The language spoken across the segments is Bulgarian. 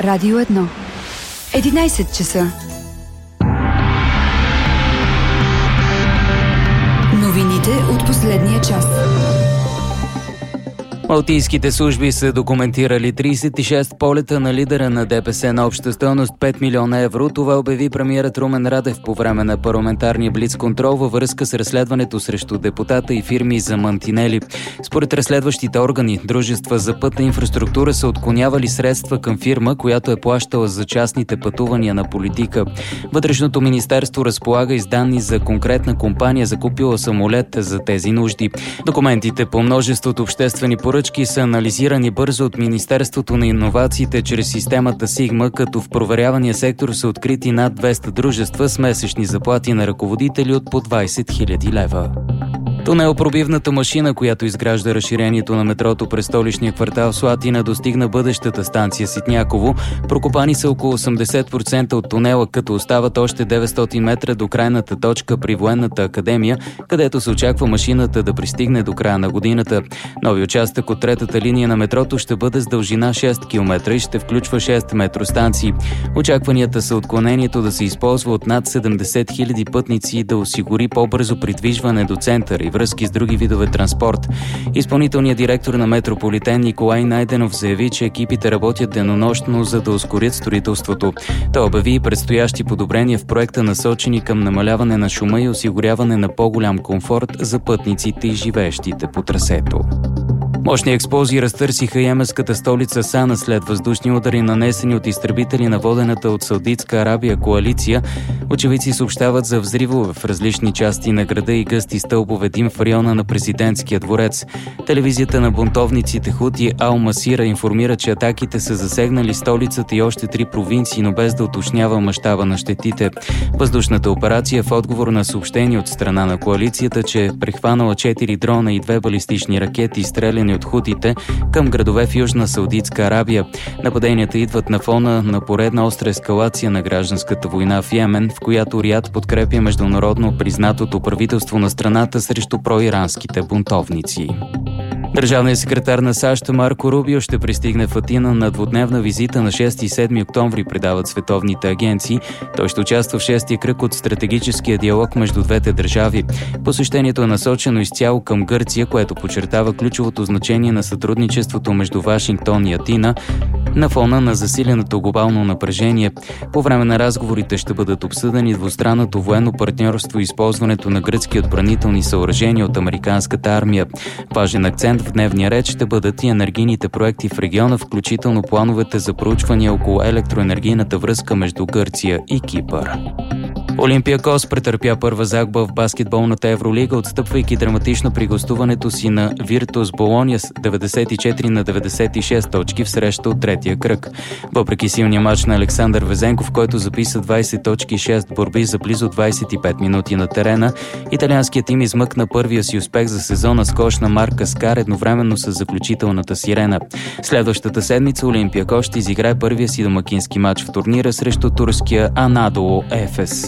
Радио 1. 11 часа. Новините от последния час. Малтийските служби са документирали 36 полета на лидера на ДПС на обща стойност 5 милиона евро. Това обяви премиерът Румен Радев по време на парламентарния блицконтрол във връзка с разследването срещу депутата и фирми за мантинели. Според разследващите органи, дружества за пътна инфраструктура са отклонявали средства към фирма, която е плащала за частните пътувания на политика. Вътрешното министерство разполага и с данни за конкретна компания, закупила самолет за тези нужди. Документите по множеството обществени поръчки са анализирани бързо от Министерството на иновациите чрез системата Сигма, като в проверявания сектор са открити над 200 дружества с месечни заплати на ръководители от по 20 000 лева. Тунелпробивната машина, която изгражда разширението на метрото през столичния квартал Слатина, достигна бъдещата станция Ситняково. Прокопани са около 80% от тунела, като остават още 900 метра до крайната точка при Военната академия, където се очаква машината да пристигне до края на годината. Нови участък от третата линия на метрото ще бъде с дължина 6 км и ще включва 6 метростанции. Очакванията са отклонението да се използва от над 70 000 пътници и да осигури по-бързо придвижване до центъра и връзки с други видове транспорт. Изпълнителният директор на Метрополитен Николай Найденов заяви, че екипите работят денонощно, за да ускорят строителството. Той обяви и предстоящи подобрения в проекта, насочени към намаляване на шума и осигуряване на по-голям комфорт за пътниците и живеещите по трасето. Мощни експлозии разтърсиха йеменската столица Сана след въздушни удари, нанесени от изтребители на водената от Саудитска Арабия коалиция. Очевидци съобщават за взривове в различни части на града и гъсти стълбове дим в района на президентския дворец. Телевизията на бунтовниците Хути Ал Масира информира, че атаките са засегнали столицата и още 3 провинции, но без да уточнява мащаба на щетите. Въздушната операция е в отговор на съобщение от страна на коалицията, че е прехванала 4 дрона и 2 балистични ракети, стреляни от хутите към градове в Южна Саудитска Арабия. Нападенията идват на фона на поредна остра ескалация на гражданската война в Йемен, в която Риад подкрепя международно признатото правителство на страната срещу проиранските бунтовници. Държавният секретар на САЩ Марко Рубио ще пристигне в Атина на двудневна визита на 6 и 7 октомври, предават световните агенции. Той ще участва в 6-тия кръг от стратегическия диалог между двете държави. Посещението е насочено изцяло към Гърция, което подчертава ключовото значение на сътрудничеството между Вашингтон и Атина на фона на засиленото глобално напрежение. По време на разговорите ще бъдат обсъдени двустранното военно партньорство и използването на гръцки отбранителни съоръжения от американската армия. Важен акцент в дневния ред ще бъдат и енергийните проекти в региона, включително плановете за проучвания около електроенергийната връзка между Гърция и Кипър. Олимпиакос претърпя първа загуба в баскетболната Евролига, отстъпвайки драматично при гостуването си на Виртус Болония с 94-96 точки в среща от третия кръг. Въпреки силния мач на Александър Везенков, който записа 20 точки и 6 борби за близо 25 минути на терена, италианският тим измъкна първия си успех за сезона с кош на Марк Каскар едновременно с заключителната сирена. Следващата седмица Олимпиакос ще изиграе първия си домакински мач в турнира срещу турския Анадолу Ефес.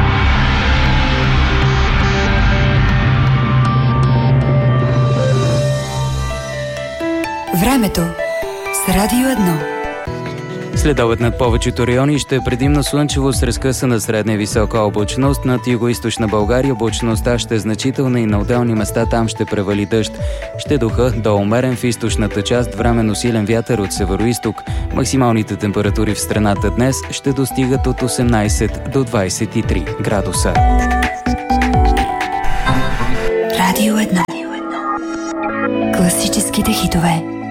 Времето с Радио 1. Следобед над повечето райони ще е предимно слънчево с разкъсана средна и висока облачност. Над югоизточна България облачността ще е значителна и на отделни места там ще превали дъжд. Ще духа до умерен в източната част, временно силен вятър от североизток. Максималните температури в страната днес ще достигат от 18 до 23 градуса. Радио 1. Класическите хитове.